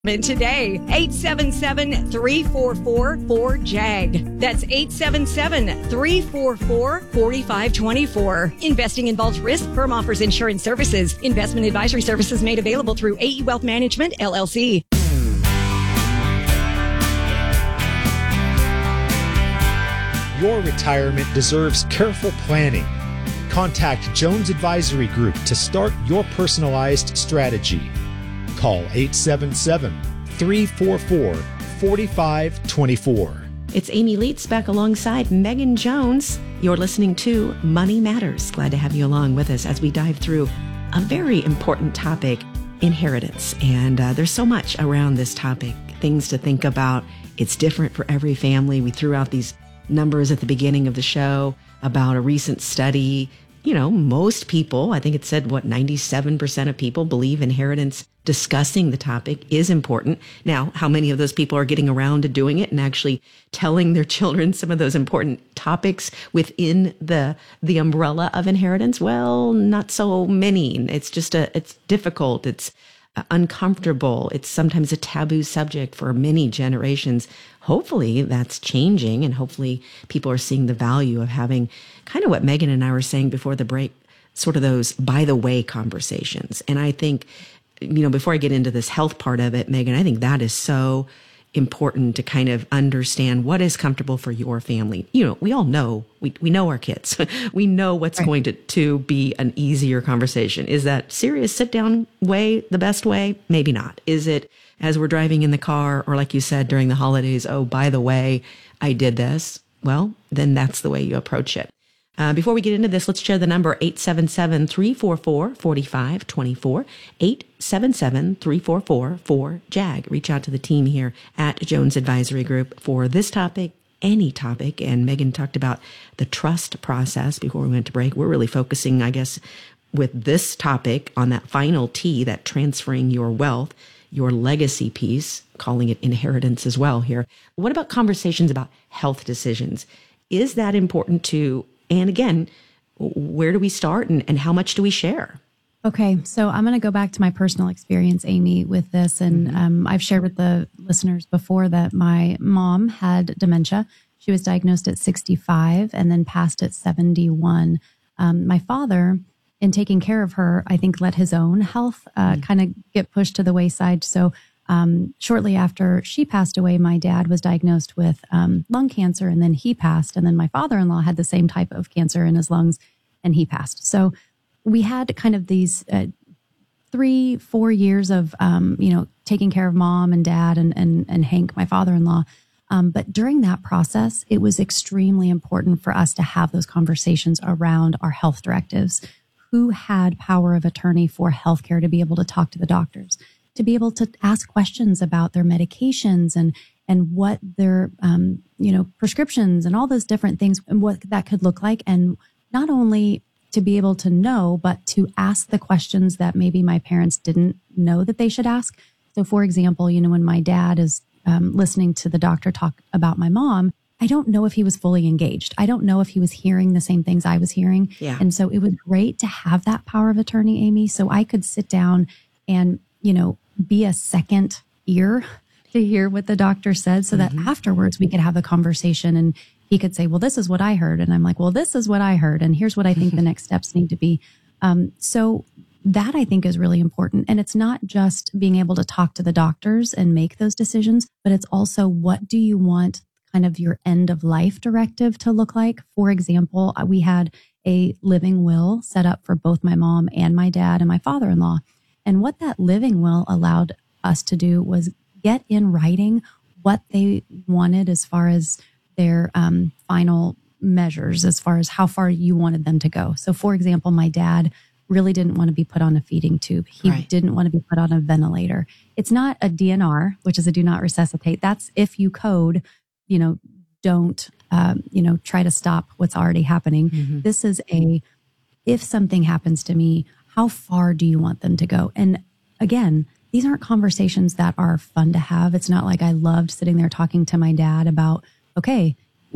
Today, 877-344-4JAG. That's 877-344-4524. Investing involves risk. Firm offers insurance services. Investment advisory services made available through AE Wealth Management, LLC. Your retirement deserves careful planning. Contact Jones Advisory Group to start your personalized strategy. Call 877-344-4524. It's Amy Leitz back alongside Megan Jones. You're listening to Money Matters. Glad to have you along with us as we dive through a very important topic, inheritance. And there's so much around this topic, things to think about. It's different for every family. We threw out these numbers at the beginning of the show about a recent study. You know, most people, I think it said, 97% of people believe inheritance. Discussing the topic is important. Now, how many of those people are getting around to doing it and actually telling their children some of those important topics within the umbrella of inheritance? Well, not so many. It's difficult. It's uncomfortable. It's sometimes a taboo subject for many generations. Hopefully that's changing, and hopefully people are seeing the value of having kind of what Megan and I were saying before the break, sort of those by the way conversations. And I think, before I get into this health part of it, Megan, I think that is so important to kind of understand what is comfortable for your family. We all know, we know our kids. We know what's going to be an easier conversation. Is that serious sit down way the best way? Maybe not. Is it as we're driving in the car, or like you said, during the holidays, oh, by the way, I did this? Well, then that's the way you approach it. Before we get into this, let's share the number 877-344-4524, 877-344-4JAG. Reach out to the team here at Jones Advisory Group for this topic, any topic. And Megan talked about the trust process before we went to break. We're really focusing, I guess, with this topic on that final T, that transferring your wealth, your legacy piece, calling it inheritance as well here. What about conversations about health decisions? Is that important to? And again, where do we start and how much do we share? Okay, so I'm going to go back to my personal experience, Amy, with this. And I've shared with the listeners before that my mom had dementia. She was diagnosed at 65 and then passed at 71. My father, in taking care of her, I think let his own health kind of get pushed to the wayside. So shortly after she passed away, my dad was diagnosed with lung cancer, and then he passed. And then my father-in-law had the same type of cancer in his lungs, and he passed. So we had kind of these 3-4 years of, taking care of mom and dad and Hank, my father-in-law. But during that process, it was extremely important for us to have those conversations around our health directives. Who had power of attorney for healthcare to be able to talk to the doctors, to be able to ask questions about their medications and what their, prescriptions and all those different things and what that could look like. And not only to be able to know, but to ask the questions that maybe my parents didn't know that they should ask. So for example, when my dad is listening to the doctor talk about my mom, I don't know if he was fully engaged. I don't know if he was hearing the same things I was hearing. Yeah. And so it was great to have that power of attorney, Amy, so I could sit down and, be a second ear to hear what the doctor said, so that afterwards we could have a conversation and he could say, well, this is what I heard. And I'm like, well, this is what I heard. And here's what I think the next steps need to be. So that I think is really important. And it's not just being able to talk to the doctors and make those decisions, but it's also, what do you want kind of your end of life directive to look like? For example, we had a living will set up for both my mom and my dad and my father-in-law. And what that living will allowed us to do was get in writing what they wanted as far as their final measures, as far as how far you wanted them to go. So for example, my dad really didn't want to be put on a feeding tube. He didn't want to be put on a ventilator. It's not a DNR, which is a do not resuscitate. That's if you code, don't, try to stop what's already happening. This is if something happens to me, how far do you want them to go? And again, these aren't conversations that are fun to have. It's not like I loved sitting there talking to my dad about, okay,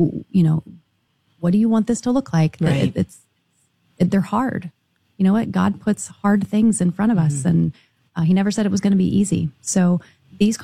what do you want this to look like? Right. They're hard. You know what? God puts hard things in front of us, and he never said it was going to be easy. So these